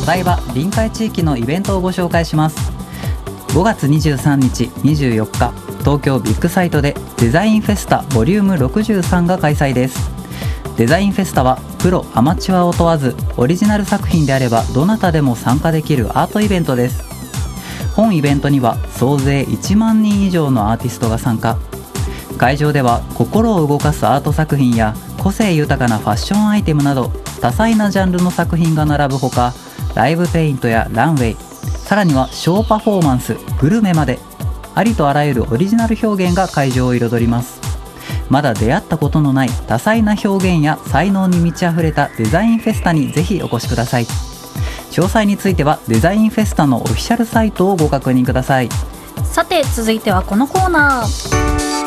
お台場臨海地域のイベントをご紹介します。5月23日24日東京ビッグサイトでデザインフェスタボリューム63が開催です。デザインフェスタはプロアマチュアを問わずオリジナル作品であればどなたでも参加できるアートイベントです。本イベントには総勢1万人以上のアーティストが参加。会場では心を動かすアート作品や個性豊かなファッションアイテムなど多彩なジャンルの作品が並ぶほか、ライブペイントやランウェイ、さらにはショーパフォーマンス、グルメまでありとあらゆるオリジナル表現が会場を彩ります。まだ出会ったことのない多彩な表現や才能に満ち溢れたデザインフェスタにぜひお越しください。詳細についてはデザインフェスタのオフィシャルサイトをご確認ください。 さて続いてはこのコーナー、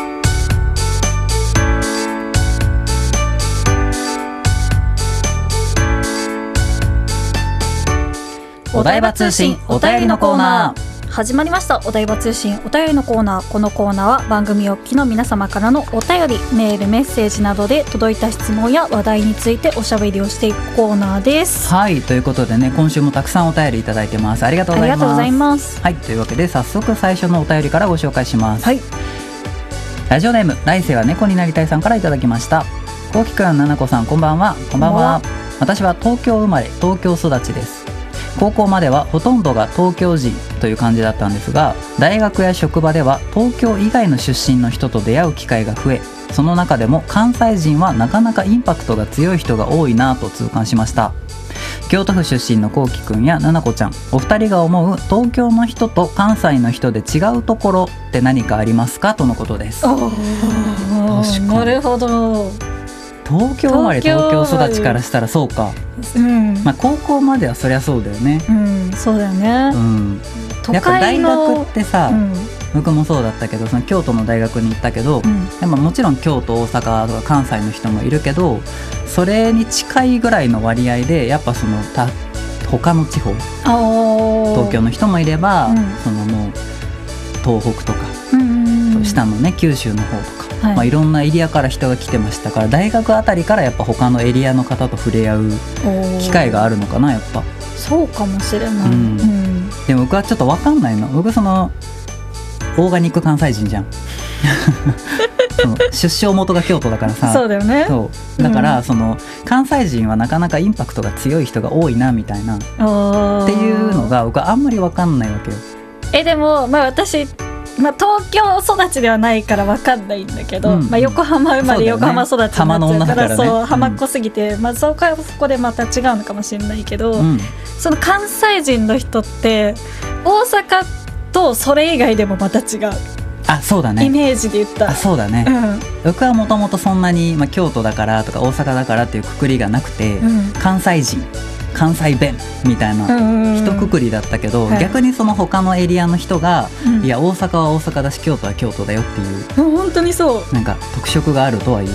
お台場通信お便りのコーナー。 始まりました。お台場通信お便りのコーナー。このコーナーは番組お聞きの皆様からのお便り、メール、メッセージなどで届いた質問や話題についておしゃべりをしていくコーナーです。 はい、ということでね、今週もたくさんお便りいただいてます。ありがとうございます。 ありがとうございます。 はい、というわけで早速最初のお便りからご紹介します。 はい、 ラジオネーム来世は猫になりたいさんからいただきました。こうきくん、ななこさん、こんばんは。こんばんは。私は東京生まれ東京育ちです。高校まではほとんどが東京人という感じだったんですが、大学や職場では東京以外の出身の人と出会う機会が増え、その中でも関西人はなかなかインパクトが強い人が多いなと痛感しました。京都府出身のこうきくんやななこちゃん、お二人が思う東京の人と関西の人で違うところって何かありますかとのことです。確かになるほど。 東京生まれ東京育ちからしたらそうか、高校まではそりゃそうだよね。 そうだよね。 やっぱ大学ってさ、僕もそうだったけど、その京都の大学に行ったけど、もちろん京都、大阪とか関西の人もいるけど、それに近いぐらいの割合でやっぱその他の地方、東京の人もいれば、そのもう東北とか、下のね九州の方とか、いろんなエリアから人が来てましたから、大学あたりからやっぱ他のエリアの方と触れ合う機会があるのかな、やっぱ。 そうかもしれない。 でも僕はちょっと分かんないの。僕そのオーガニック関西人じゃんその出生元が京都だからさ。 そうだよね。 そうだから、その関西人はなかなかインパクトが強い人が多いなみたいなっていうのが僕はあんまり分かんないわけよ。 でも私東京育ちではないから分かんないんだけど、横浜生まれ、横浜育ちになっちゃうから、そう浜っ子すぎて、そこでまた違うのかもしれないけど、その関西人の人って大阪とそれ以外でもまた違う。 そうだね、 イメージで言ったら。 そうだね、僕はもともとそんなに、京都だからとか大阪だからっていうくくりがなくて、関西人、関西弁みたいな一括りだったけど、逆にその他のエリアの人が、いや大阪は大阪だし京都は京都だよっていう、 本当にそうなんか特色があるとはいう、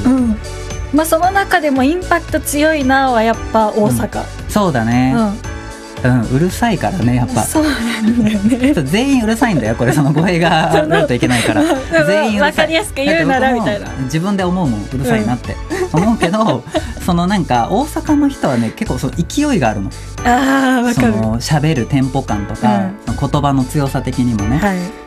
その中でもインパクト強いなはやっぱ大阪、 そうだね、うるさいからね、やっぱ。そうなんだよね。全員うるさいんだよ、これ。その語弊があるといけないから全員うるさい。 分かりやすく言うならみたいな。 自分で思うもん、うるさいなって思うけど、そのなんか大阪の人はね、結構その勢いがあるの。 分かる。 その喋るテンポ感とか、言葉の強さ的にもね、